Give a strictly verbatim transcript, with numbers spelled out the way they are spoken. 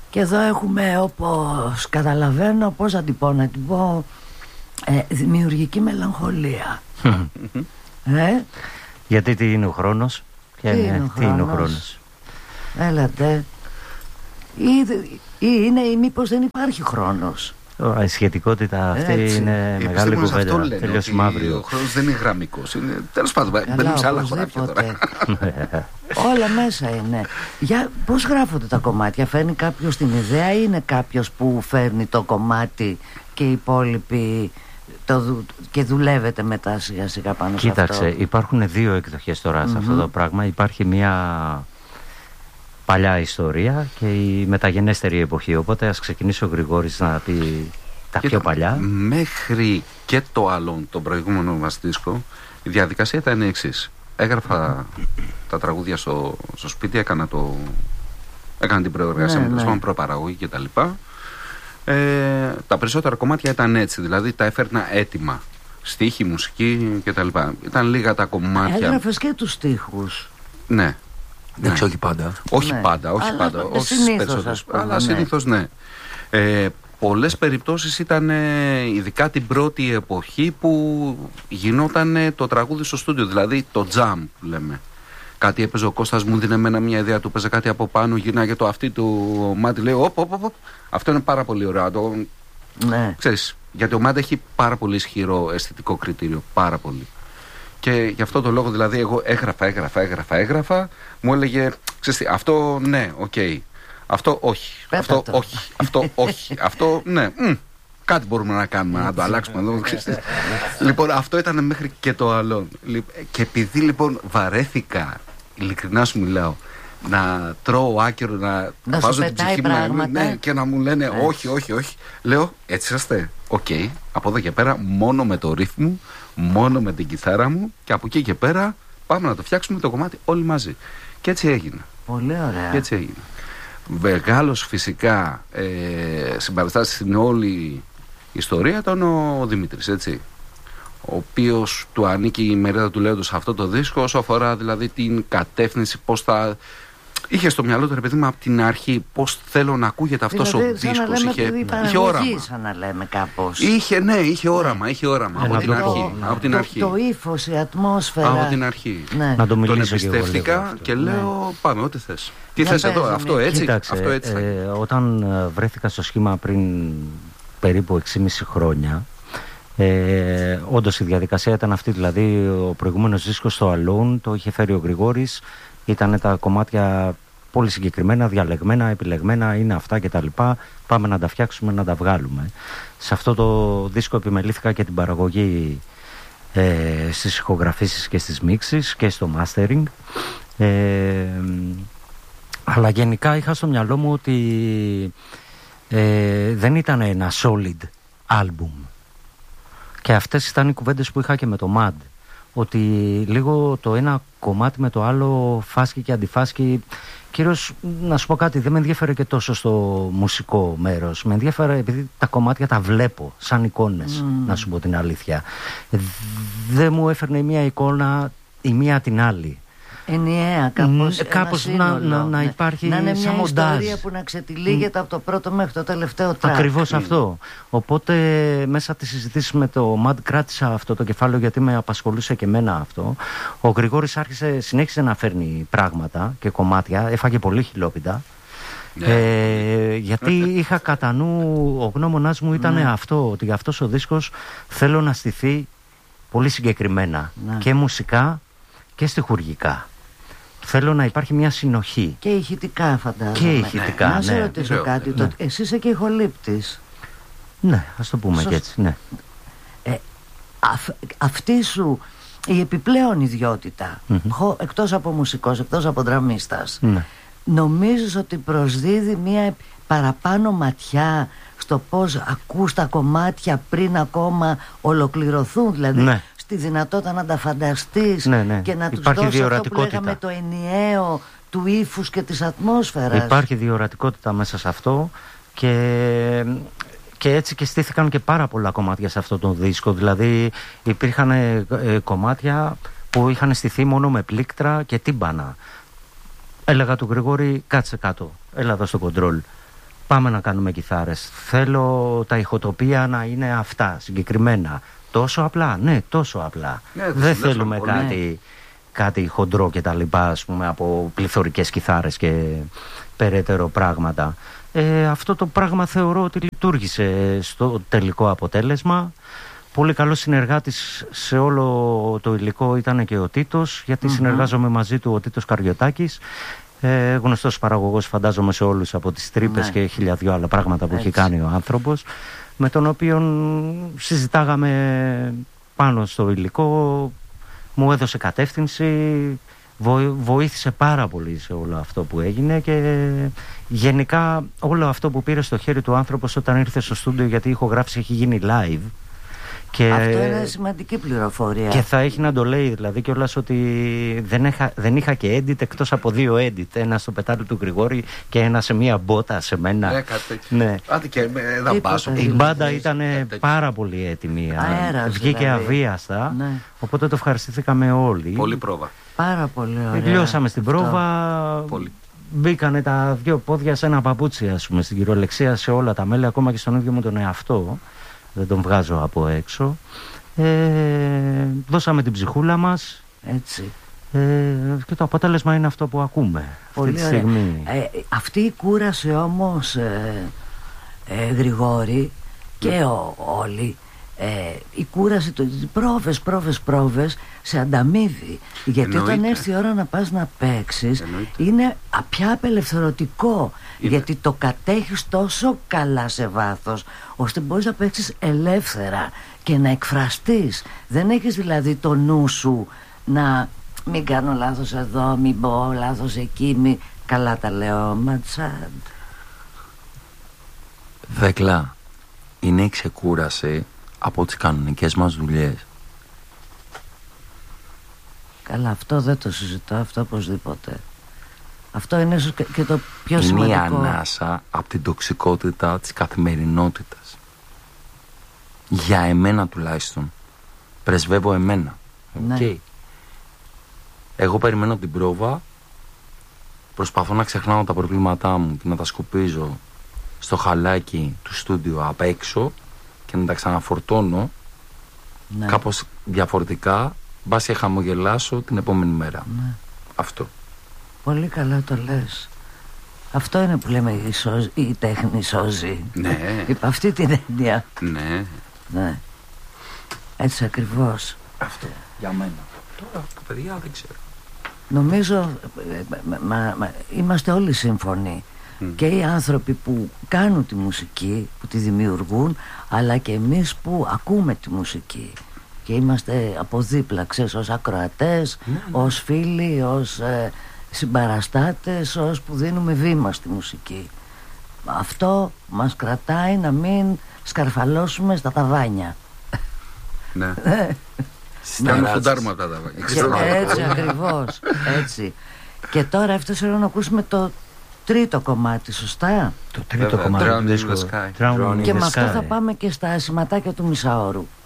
Και εδώ έχουμε, όπως καταλαβαίνω, πώς θα την πω, να την πω, ε, δημιουργική μελαγχολία. ε? Γιατί τι είναι ο χρόνος? Τι, είναι, είναι, ο τι είναι ο χρόνος? Έλατε. Ή, ή είναι ή μήπως δεν υπάρχει χρόνος? Η σχετικότητα αυτή έτσι είναι η μεγάλη κουβέντα. Τελειώσουμε αύριο. Ο χρόνος δεν είναι γραμμικός. Είναι... Τέλος πάντων, μπαίνουμε σε άλλα χωράφια τώρα. Όλα μέσα είναι. Για πώς γράφονται τα κομμάτια? Φέρνει κάποιος την ιδέα ή είναι κάποιος που φέρνει το κομμάτι και οι υπόλοιποι το δου... και δουλεύετε μετά σιγά σιγά πάνω σε αυτό? Κοίταξε, υπάρχουν δύο εκδοχές τώρα mm-hmm. σε αυτό το πράγμα. Υπάρχει μια παλιά ιστορία και η μεταγενέστερη εποχή. Οπότε ας ξεκινήσει ο Γρηγόρης να πει τα και πιο το, παλιά. Μέχρι και το άλλο, το προηγούμενο μας δίσκο, η διαδικασία ήταν η εξής. Έγραφα τα τραγούδια στο, στο σπίτι, έκανα, το, έκανα την προεργασία ναι, με ναι. προπαραγωγή κτλ. Ε, τα περισσότερα κομμάτια ήταν έτσι, δηλαδή τα έφερνα έτοιμα. Στίχη, μουσική κτλ. Ήταν λίγα τα κομμάτια. Έγραφες και τους στίχους? Ναι. Εντάξει, όχι πάντα. Όχι ναι. πάντα, όχι αλλά πάντα. Όχι συνήθως, αλλά ναι. συνήθως ναι. Ε, πολλές περιπτώσεις ήταν, ειδικά την πρώτη εποχή, που γινόταν το τραγούδι στο στούντιο, δηλαδή το jam που λέμε. Κάτι έπαιζε ο Κώστας, μου δίνε εμένα μια ιδέα, του παίζε κάτι από πάνω, γυρνάγε το αυτή του Μάτι, λέει οπ, οπ, οπ. Αυτό είναι πάρα πολύ ωραίο. Το... Ναι. Ξέρεις, γιατί ο Μάτι έχει πάρα πολύ ισχυρό αισθητικό κριτήριο, πάρα πολύ. Και γι' αυτό το λόγο, δηλαδή, εγώ έγραφα, έγραφα, έγραφα, έγραφα, μου έλεγε, ξέρεις τι, αυτό ναι, οκ. Okay. Αυτό όχι. Πέτα αυτό το. όχι. Αυτό όχι. Αυτό ναι. Μ, κάτι μπορούμε να κάνουμε, να το αλλάξουμε εδώ. Λοιπόν, αυτό ήταν μέχρι και το άλλο. Και επειδή λοιπόν βαρέθηκα, ειλικρινά σου μιλάω, να τρώω άκυρο, να, να βάζω την ψυχή μου ναι, και να μου λένε έτσι. όχι, όχι, όχι. Λέω, έτσι είσαστε. Οκ. Okay. Από εδώ και πέρα, μόνο με το ρίφ μου, μόνο με την κιθάρα μου, και από εκεί και πέρα πάμε να το φτιάξουμε το κομμάτι όλοι μαζί. Και έτσι έγινε. Πολύ ωραία. Και έτσι έγινε. Μεγάλος φυσικά ε, συμπαραστάτης στην όλη ιστορία ήταν ο Δημήτρης, έτσι, ο οποίος του ανήκει η μερίδα του λέοντος σε αυτό το δίσκο, όσο αφορά δηλαδή την κατεύθυνση, πώς θα... Είχε στο μυαλό του, ρε παιδί μου, από την αρχή πώς θέλω να ακούγεται αυτός δηλαδή, ο δίσκος. Είχε, είχε όραμα. Σαν να λέμε κάπως. Είχε, ναι, είχε όραμα, είχε όραμα από, την αρχή, το, από την το, αρχή. Το, το ύφος, η ατμόσφαιρα. Από την αρχή. Ναι. Να το τον εμπιστεύτηκα και ναι. λέω πάμε, ό,τι θες. Τι θες εδώ, αυτό έτσι, Κοίταξε, αυτό έτσι. Ε, όταν βρέθηκα στο σχήμα πριν περίπου έξι και μισό χρόνια, Ε, όντως η διαδικασία ήταν αυτή, δηλαδή ο προηγούμενος δίσκος στο Alone το είχε φέρει ο Γρηγόρης, ήταν τα κομμάτια πολύ συγκεκριμένα, διαλεγμένα, επιλεγμένα, είναι αυτά και τα λοιπά, πάμε να τα φτιάξουμε, να τα βγάλουμε. Σε αυτό το δίσκο επιμελήθηκα και την παραγωγή ε, στις ηχογραφήσεις και στις μίξεις και στο mastering, ε, αλλά γενικά είχα στο μυαλό μου ότι ε, δεν ήταν ένα solid album. Και αυτές ήταν οι κουβέντες που είχα και με το Mad. Ότι λίγο το ένα κομμάτι με το άλλο φάσκει και αντιφάσκει. Κυρίως, να σου πω κάτι, δεν με ενδιαφέρε και τόσο στο μουσικό μέρος. Με ενδιαφέρε επειδή τα κομμάτια τα βλέπω σαν εικόνες, mm. να σου πω την αλήθεια. Δεν μου έφερνε μία εικόνα η μία την άλλη. Ενιαία, κάπως, mm, κάπως να, να, να υπάρχει να είναι σαν μια μοντάζ. ιστορία που να ξετυλίγεται mm. από το πρώτο μέχρι το τελευταίο τράκ. Ακριβώς mm. αυτό. Οπότε μέσα από τις συζητήσεις με το Mad κράτησα αυτό το κεφάλαιο, γιατί με απασχολούσε και εμένα αυτό. Ο Γρηγόρης άρχισε, συνέχισε να φέρνει πράγματα και κομμάτια, έφαγε πολύ χιλόπιτα. Yeah. Ε, γιατί είχα κατά νου, ο γνώμονας μου ήταν mm. αυτό, ότι αυτός ο δίσκος θέλω να στηθεί πολύ συγκεκριμένα yeah. και μουσικά και στιχουργικά. Θέλω να υπάρχει μια συνοχή. Και ηχητικά, φαντάζομαι. Και ηχητικά, ναι. Να σε ναι. ρωτήσω ναι. κάτι. Ναι. Το... Εσύ είσαι και ηχολήπτης. Ναι, ας το πούμε Σωστ... και έτσι, ναι. Ε, αυ... Αυτή σου η επιπλέον ιδιότητα, mm-hmm. εκτός από μουσικός, εκτός από δραμίστας, ναι. νομίζεις ότι προσδίδει μια παραπάνω ματιά στο πώς ακούς τα κομμάτια πριν ακόμα ολοκληρωθούν, δηλαδή ναι. στη δυνατότητα να τα φανταστείς ναι, ναι. και να τους υπάρχει δώσεις αυτό που λέγαμε το ενιαίο του ύφους και της ατμόσφαιρας. Υπάρχει διορατικότητα μέσα σε αυτό και, και έτσι και στήθηκαν και πάρα πολλά κομμάτια σε αυτό το δίσκο. Δηλαδή υπήρχαν ε, ε, κομμάτια που είχαν στηθεί μόνο με πλήκτρα και τύμπανα. Έλεγα του Γρηγόρη, κάτσε κάτω, έλα εδώ στο κοντρόλ. πάμε να κάνουμε κιθάρες. Θέλω τα ηχοτοπία να είναι αυτά, συγκεκριμένα. Τόσο απλά, ναι, τόσο απλά. Ναι, δεν θέλουμε κάτι, ναι. κάτι χοντρό και τα λοιπά, ας πούμε, από πληθωρικές κιθάρες και περαιτέρω πράγματα. Ε, αυτό το πράγμα θεωρώ ότι λειτουργήσε στο τελικό αποτέλεσμα. Πολύ καλός συνεργάτης σε όλο το υλικό ήταν και ο Τίτος, γιατί mm-hmm. συνεργάζομαι μαζί του ο Τίτος Καριωτάκης, ε, γνωστός παραγωγός φαντάζομαι σε όλους από τις τρύπες mm-hmm. και χίλια δυο άλλα πράγματα που Έτσι. έχει κάνει ο άνθρωπος, με τον οποίο συζητάγαμε πάνω στο υλικό, μου έδωσε κατεύθυνση, βοήθησε πάρα πολύ σε όλο αυτό που έγινε και γενικά όλο αυτό που πήρε στο χέρι του άνθρωπος όταν ήρθε στο στούντιο, γιατί η ηχογράφηση έχει γίνει live. Και αυτό είναι σημαντική πληροφορία. Και θα έχει να το λέει δηλαδή κιόλας ότι δεν είχα, δεν είχα και edit εκτός από δύο edit. Ένα στο πετάλι του Γρηγόρη και ένα σε μία μπότα σε μένα. Ναι, κάτι ναι. Άντε και ένα μπάσο. Η μπάντα ήταν πάρα πολύ έτοιμη. Αέρας, βγήκε δηλαδή. αβίαστα. Ναι. Οπότε το ευχαριστηθήκαμε όλοι. Πολύ πρόβα. Πάρα πολύ ωραία. Τελειώσαμε στην αυτό. πρόβα. Πολύ. Μπήκανε τα δύο πόδια σε ένα παπούτσι, ας πούμε, στην κυριολεξία σε όλα τα μέλη, ακόμα και στον ίδιο μου τον εαυτό. Δεν τον βγάζω από έξω. Ε, δώσαμε την ψυχούλα μας. Έτσι. Ε, και το αποτέλεσμα είναι αυτό που ακούμε Πολύ αυτή τη στιγμή. Ε, αυτή η κούραση όμως, ε, ε, Γρηγόρη, και ο, όλοι, ε, η κούραση, το, οι πρόβες, πρόβες, πρόβες σε ανταμείβει. Γιατί Εννοείται. Όταν έρθει η ώρα να πας να παίξεις, Εννοείται. είναι πια απελευθερωτικό. Είναι. Γιατί το κατέχεις τόσο καλά σε βάθος, ώστε μπορείς να παίξεις ελεύθερα και να εκφραστείς. Δεν έχεις δηλαδή το νου σου να μην κάνω λάθος εδώ, μην πω λάθος εκεί, μη... Καλά τα λέω, Ματσάντ. Δέκλα, είναι η ξεκούραση από τις κανονικές μας δουλειές. Καλά, αυτό δεν το συζητώ, αυτό οπωσδήποτε. Αυτό είναι και το πιο είναι σημαντικό. Είναι η ανάσα από την τοξικότητα της καθημερινότητας. Για εμένα τουλάχιστον. Πρεσβεύω εμένα. Ναι. Okay. Εγώ περιμένω από την πρόβα, προσπαθώ να ξεχνάω τα προβλήματά μου και να τα σκουπίζω στο χαλάκι του στούντιο απ' έξω και να τα ξαναφορτώνω, ναι. κάπως διαφορετικά, μπας και χαμογελάσω την επόμενη μέρα. Ναι. Αυτό. Πολύ καλά το λες. Αυτό είναι που λέμε η, σώζ, η τέχνη σώζει. Ναι. Υπ' αυτή την έννοια. Ναι. Ναι. Έτσι ακριβώς. Αυτό για μένα. Τώρα τα παιδιά δεν ξέρω. Νομίζω μα, μα, μα, είμαστε όλοι σύμφωνοι. Mm. Και οι άνθρωποι που κάνουν τη μουσική, που τη δημιουργούν, αλλά και εμείς που ακούμε τη μουσική. Και είμαστε από δίπλα, ξέρεις, ως ακροατές, mm. ως φίλοι, ως ε, συμπαραστάτες, ως που δίνουμε βήμα στη μουσική. Αυτό μας κρατάει να μην σκαρφαλώσουμε στα ταβάνια. Ναι. Κάνουμε φουντάρμα από τα ταβάνια. Έτσι ακριβώς, έτσι. Και τώρα έφτασε να ακούσουμε το τρίτο κομμάτι, σωστά? Το τρίτο κομμάτι. Drown in the Sky. Και με αυτό θα πάμε και στα σηματάκια του Μισάωρου.